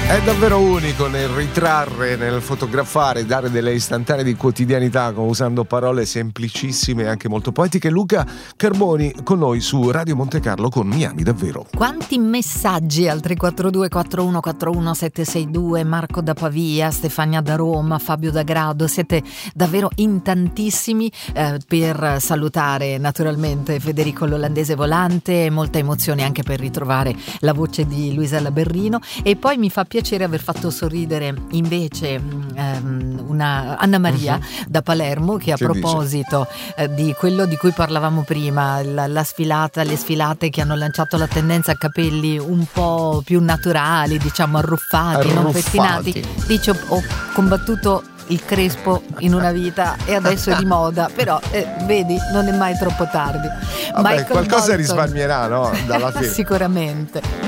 È davvero unico nel ritrarre, nel fotografare, dare delle istantanee di quotidianità usando parole semplicissime e anche molto poetiche. Luca Carboni con noi su Radio Monte Carlo con Mi ami davvero. Quanti messaggi al 342 4141 762, Marco da Pavia, Stefania da Roma, Fabio da Grado, siete davvero in tantissimi per salutare naturalmente Federico l'Olandese volante, molta emozione anche per ritrovare la voce di Luisella Berrino, e poi mi fa piacere aver fatto sorridere invece una Anna Maria da Palermo, che a proposito di quello di cui parlavamo prima, la sfilata, le sfilate che hanno lanciato la tendenza a capelli un po' più naturali, diciamo arruffati. Non pettinati, dice ho combattuto il crespo in una vita e adesso è di moda, però vedi, non è mai troppo tardi. Vabbè, qualcosa risparmierà, no? Dalla fine. Sicuramente.